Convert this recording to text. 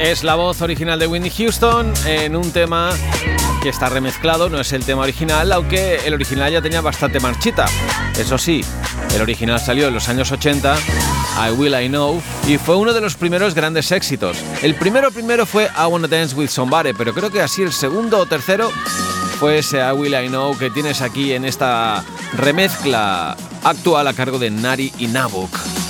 Es la voz original de Whitney Houston en un tema que está remezclado, no es el tema original, aunque el original ya tenía bastante marchita. Eso sí, el original salió en los años 80, I Will I Know, y fue uno de los primeros grandes éxitos. El primero fue I Wanna Dance With Somebody, pero creo que así el segundo o tercero fue ese I Will I Know que tienes aquí en esta remezcla actual a cargo de Nari y Nabok.